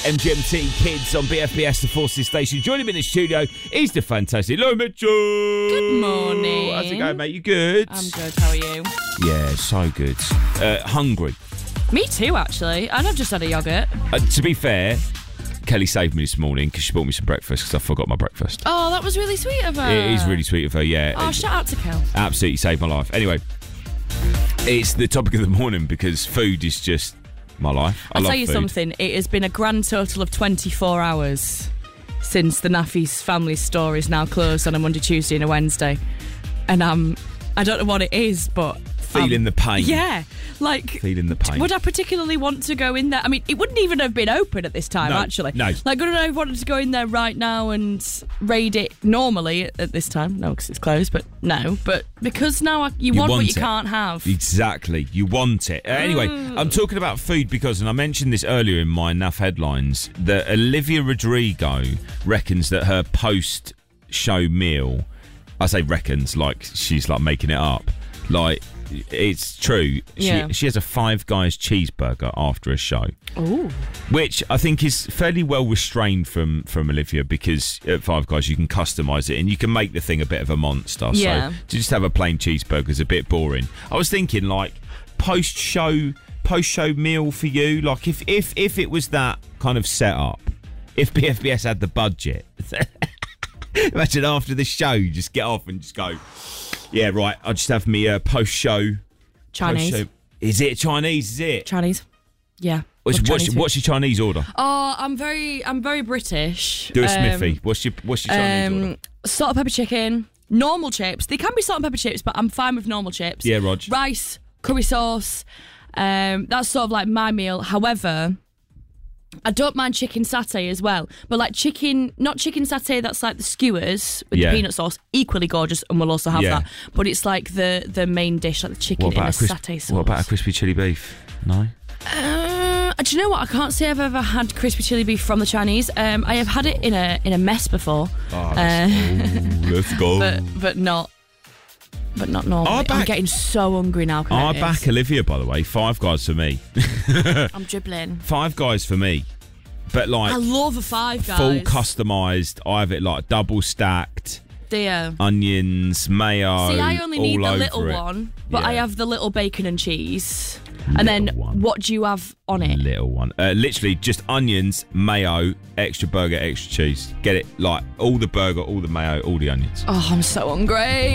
MGMT Kids on BFBS, the Forces Station. Joining me in the studio is the fantastic Laurie Mitchell. Good morning. How's it going, mate? You good? I'm good. How are you? Yeah, so good. Hungry. Me too, actually. And I've just had a yoghurt. To be fair, Kelly saved me this morning because she bought me some breakfast because I forgot my breakfast. Oh, that was really sweet of her. It is really sweet of her, yeah. Oh, shout out to Kel. Absolutely saved my life. Anyway, it's the topic of the morning because food is just my life. I'll love tell you food. something. It has been a grand total of 24 hours since the Naffy's family store is now closed on a Monday, Tuesday and a Wednesday. And I don't know what it is, but... Feeling the pain. Yeah. Like... Feeling the pain. Would I particularly want to go in there? I mean, it wouldn't even have been open at this time, actually. No. Like, would I have wanted to go in there right now and raid it normally at this time? No, because it's closed, but no. But because now you want what you can't have. Exactly. You want it. Anyway, I'm talking about food because, and I mentioned this earlier in my NAF headlines, that Olivia Rodrigo reckons that her post-show meal, I say reckons like she's like making it up, like... It's true. Yeah. She has a Five Guys cheeseburger after a show. Ooh. Which I think is fairly well restrained from Olivia because at Five Guys you can customise it and you can make the thing a bit of a monster. Yeah. So to just have a plain cheeseburger is a bit boring. I was thinking like post-show meal for you, like if it was that kind of setup, if BFBS had the budget. Imagine after the show you just get off and just go... Yeah, right. I'll just have me post-show. Chinese. Post-show. Is it Chinese? Is it? Chinese. Yeah. What's your Chinese order? Oh, I'm very British. Do a Smithy. What's your Chinese order? Salt and pepper chicken, normal chips. They can be salt and pepper chips, but I'm fine with normal chips. Yeah, Rog. Rice, curry sauce. That's sort of like my meal. However, I don't mind chicken satay as well, but like not chicken satay that's like the skewers with the peanut sauce, equally gorgeous, and we'll also have that. But it's like the main dish, like the chicken in a satay sauce. What about a crispy chili beef? No? Do you know what? I can't say I've ever had crispy chili beef from the Chinese. I have had it in a mess before. Oh, let's go. But not normally. I'm getting so hungry now. I back Olivia, by the way. Five Guys for me. I'm dribbling. Five Guys for me. But like... I love a Five Guys. Full customised. I have it like double stacked. Dear. Onions, mayo. See, I only need the little it. one, but I have the little bacon and cheese. Little and then one. What do you have on it? Little one. Literally just onions, mayo, extra burger, extra cheese. Get it? Like all the burger, all the mayo, all the onions. Oh, I'm so hungry.